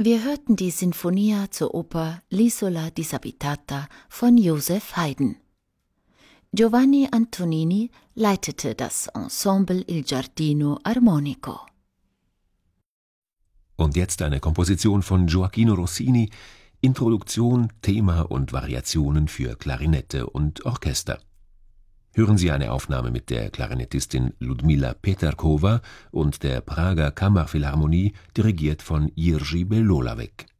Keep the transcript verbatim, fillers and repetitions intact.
Wir hörten die Sinfonia zur Oper L'Isola disabitata von Joseph Haydn. Giovanni Antonini leitete das Ensemble Il Giardino Armonico. Und jetzt eine Komposition von Gioachino Rossini, Introduktion, Thema und Variationen für Klarinette und Orchester. Hören Sie eine Aufnahme mit der Klarinettistin Ludmila Peterkova und der Prager Kammerphilharmonie, dirigiert von Jiří Belohlavek.